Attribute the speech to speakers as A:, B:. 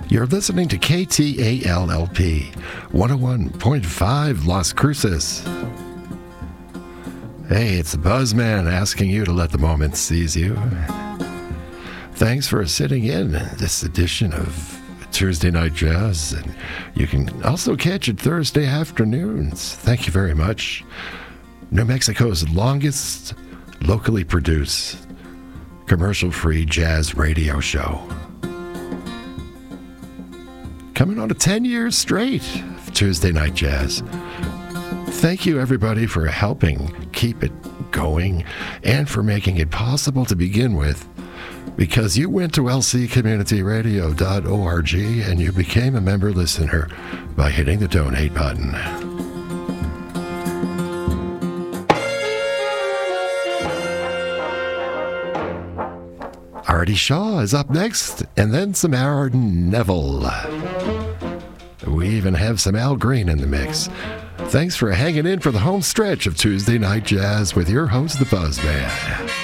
A: You're listening to KTALLP 101.5 Las Cruces. Hey, it's the Buzzman asking you to let the moment seize you. Thanks for sitting in this edition of Tuesday Night Jazz, and you can also catch it Thursday afternoons. Thank you very much. New Mexico's longest locally produced commercial-free jazz radio show. Coming on to 10 years straight of Tuesday Night Jazz. Thank you, everybody, for helping keep it going and for making it possible to begin with, because you went to lccommunityradio.org and you became a member listener by hitting the donate button. Artie Shaw is up next, and then some Aaron Neville. We even have some Al Green in the mix. Thanks for hanging in for the home stretch of Tuesday Night Jazz with your host, the Buzzman.